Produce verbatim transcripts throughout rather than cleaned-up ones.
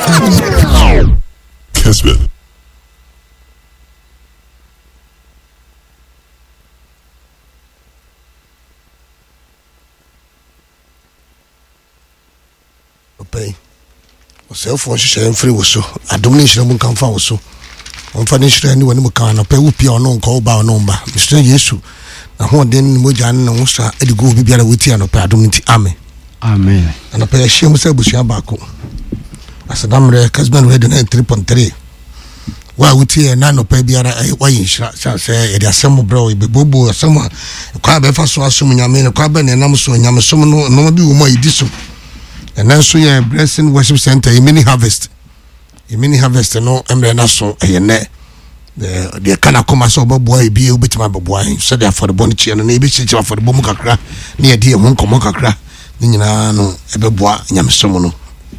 Kismet. Okay. So for share free was so. I donation mun kan fa wo so. On fa ni share ni woni mu kan na pe wo pia no nko ba no mba. Mister Yesu. Na ho den mo jan na wo sha edigo bi biara woti ano pe adom nti amen. Amen. Na pe share mu se busia ba ko. Asadamre Kasban Radio ninety-three point three. Wa woti na no pe biara wa yin shira sha se e dia sem bro e bebobo asem kwa be fa so asum nyame ne kwa be ne nam so nyame som no no bi wo ma yidi so. And then so yeah, Blessing Worship Center, a mini harvest. A mini harvest, no, I'm not so a net. The the kind of come as a boy be a bit my boy, so they are for the bonnet and maybe for the Bomaka near dear Monka cra. Nina no, a bebois, Yamsomono.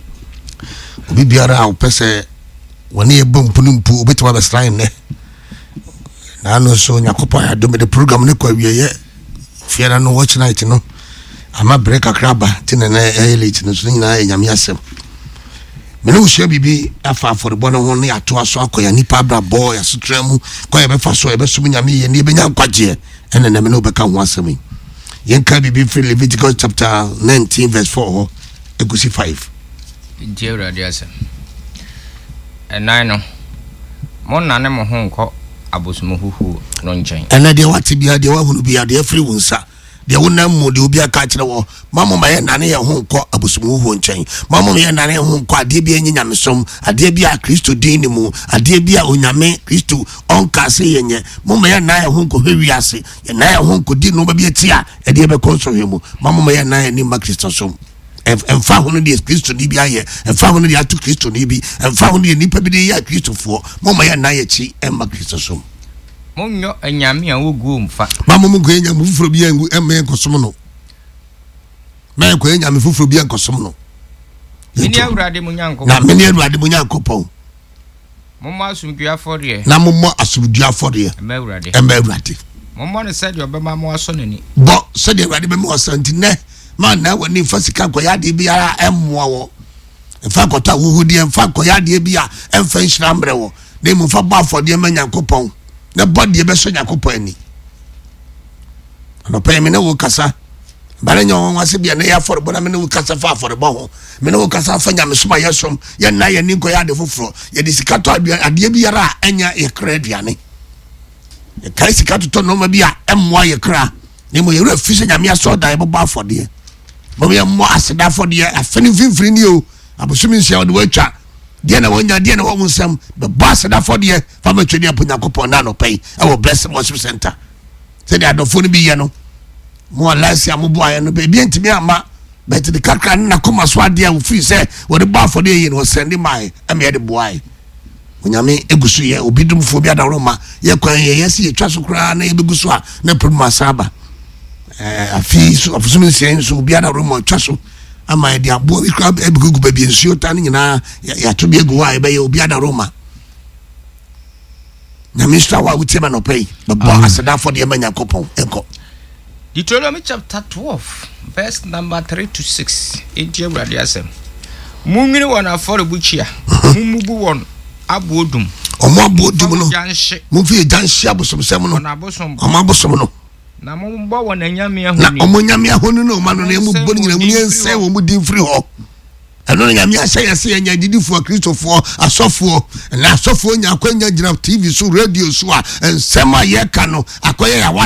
We be around Pesse when near Boom Punumpu, bit of a slime there. Now, no, so Yakopa, I do me the program, Nico, yet. Fear no watch night, you know. Ama break a crab tin na elite no so nyina enyame asem me no hwe bibi afa for bo no ho ne ato aso akoya nipa bra boy asotramu kwa be fa so e be sum nyame ye ne be nya kwaje ene na me no be ka ho asem yen ka bibi free Leviticus chapter nineteen verse four egusi five Jewra dia asem enai no mo na ne mo ho nko abosumu huhu no nchen ene de wati bia de wa hunu bia de free wonsa de wona mo de obi aka kire wo mama ma ye nane ye ho nko abosumu ho nchen mama ye nane ho nko ade bia enyi nyamesom ade bia Kristo din ni mu ade bia onyame Kristo onka se yenye mama ye nane ho nko hwi ase ye nane ho nko di no ba bia tia ade be konso hwe mu mama ma ye nane ni ma Kristo som emfa ho no de Kristo ni bia ye emfa ho no de atu Kristo ni bi emfa ho no de nipa bi de ya Kristo fo mama ye nane chi emma Kristo som Monyo enyame a wogu mfa mama mu ko enyame fufuro bi engu emme enkosom no me ko enyame fufuro bi enkosom no mini awurade munyanko na mini awurade munyanko pon momma asumdua fodie na momma asumdua fodie emma awurade emma awurade momma ne sede obema mo aso nani bo sede awurade be mo asanti ne ma na wani fasika ko yade bi ara emmoa wo emfa kota wuhudi emfa ko yade bi a emfa nhyirambre wo ne mu fa ba fodie manyanko pon na body e be so Yakopon ani no pay me no kasa bare nyo won ase bia na ya for bo na me no kasa fa for bo ho me no kasa fa nya me soma yesom ye na ye ni ko ya de foforo ye de sikato ade bi yara anya ye kra aduane ye kai sikato to no ma bia emmoa ye kra ne mo ye ra fi se nya me aso dan bo ba afode mo ye mo aseda afode afeni finfiri ni o abosumi nsia o de watwa dia na wonya dia na wo nsam the boss da for the fama twani aponya kopon na no pay e wo Blessing Worship Center say the adofo no bi ye no mo last year mo bo aye no be bi ntimi ama but the kakra na koma so ade a wo free say wo de ba for the ye no send my am ye de boy onyame egusu ye obidum fo bi adaroma ye kwan ye yesi ye twa so kra na ye begusu a na prima saba eh afi so afusumi nsia so bi adaroma twa so ama de abo ikra ebugugu ba bi nsuo ta ni nyina ya to bi egu wa e be obi ada Roma na minister wa wutima no pay baba aseda for de manya kopon enko Deuteronomy chapter twelve verse number three to six eje urade asem munwini wona for buchia mumubu won abodum omo abodum no mu fi janhye abosomsem no na abosom omo abosom no na mo mbo wona nyame ahoni na omo nyame ahoni no ma no na emu bo nyina mu yense wo mu din free ho eno na nyame ahye yese anya didifo Kristofo asofo na asofo nya akwanya gira T V so radio so a ensema ye ka no akoye ya